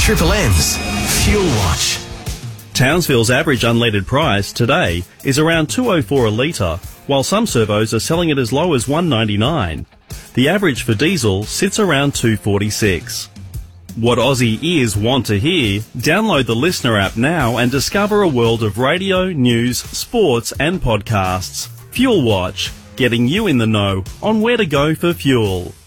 Triple M's Fuel Watch. Townsville's average unleaded price today is around $2.04 a litre, while some servos are selling it as low as $1.99. The average for diesel sits around $2.46. What Aussie ears want to hear? Download the Listener app now and discover a world of radio, news, sports and podcasts. Fuel Watch, getting you in the know on where to go for fuel.